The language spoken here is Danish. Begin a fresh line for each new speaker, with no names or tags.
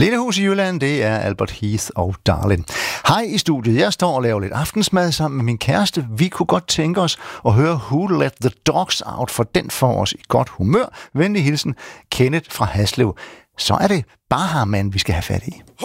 Lindehus i Jylland, det er Albert Heath og Darlin. Hej i studiet. Jeg står og laver lidt aftensmad sammen med min kæreste. Vi kunne godt tænke os at høre Who Let the Dogs Out, for den får os i godt humør. Venlig hilsen, Kenneth fra Haslev. Så er det Baha-Man, vi skal have fat i.